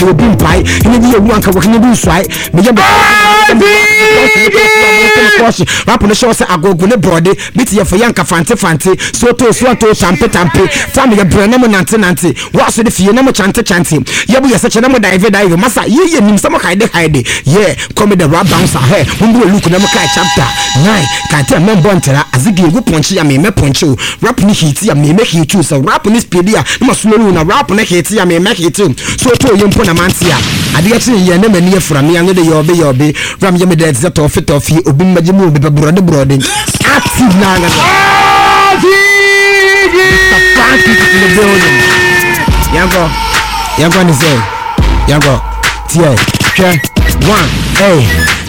will be by in the one can work in the side. Rap on the show say I go gune brody beat you for yanka fanti so to tampe family your brand name nanti what's the fee name chante yabu ya such a name dive massa ye nim some hide yeah come the rap bouncer here when we look na kai chapter 9 can tell me bontera azigi go ponchi ya me ponchi rap ni hit ya me make hit so rap ni speed ya no slow na rap na hit ya me make hit so to yempo na mantia ade achi ye na mani afra me ande yobe ram ye me de that tofi obi majimu be brode active na Yango ni say Yango tie 1 hey